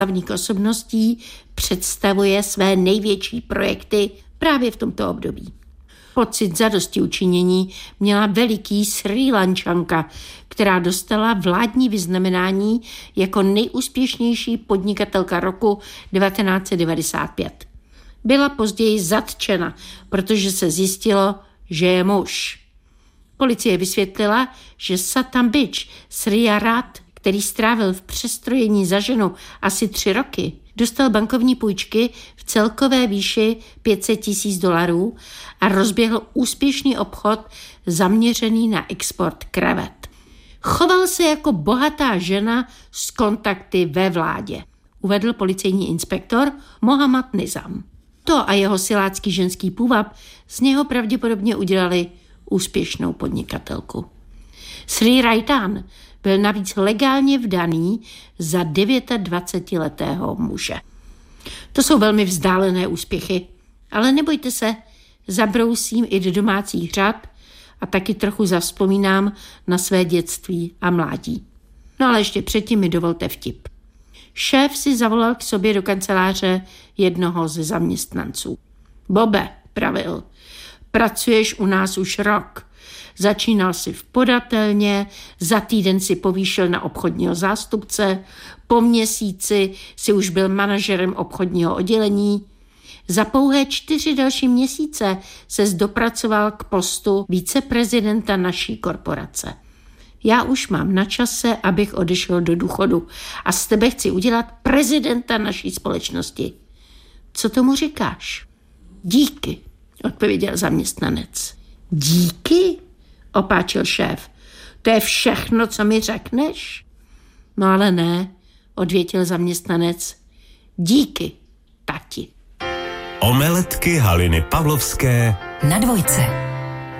hlavních osobností představuje své největší projekty právě v tomto období. Pocit zadostiučinění měla veliký Srí Lančanka, která dostala vládní vyznamenání jako nejúspěšnější podnikatelka roku 1995. Byla později zatčena, protože se zjistilo, že je muž. Policie vysvětlila, že Satam Bič Sriya Rat, který strávil v přestrojení za ženu asi 3 roky, dostal bankovní půjčky v celkové výši $500,000 a rozběhl úspěšný obchod zaměřený na export krevet. Choval se jako bohatá žena s kontakty ve vládě, uvedl policejní inspektor Mohammad Nizam. To a jeho silácký ženský půvab z něho pravděpodobně udělali úspěšnou podnikatelku. Sri Raitan byl navíc legálně vdaný za 29letého muže. To jsou velmi vzdálené úspěchy, ale nebojte se, zabrousím i do domácích řad a taky trochu zavzpomínám na své dětství a mládí. No ale ještě předtím mi dovolte vtip. Šéf si zavolal k sobě do kanceláře jednoho ze zaměstnanců. Bobe, pravil, pracuješ u nás už rok. Začínal si v podatelně, za týden si povýšil na obchodního zástupce, po měsíci si už byl manažerem obchodního oddělení. Za pouhé 4 další měsíce ses dopracoval k postu viceprezidenta naší korporace. Já už mám na čase, abych odešel do důchodu a z tebe chci udělat prezidenta naší společnosti. Co tomu říkáš? Díky, odpověděl zaměstnanec. Díky? Opáčil šéf. To je všechno, co mi řekneš? No ale ne, odvětil zaměstnanec. Díky, tati. Omeletky Haliny Pavlovské na Dvojce.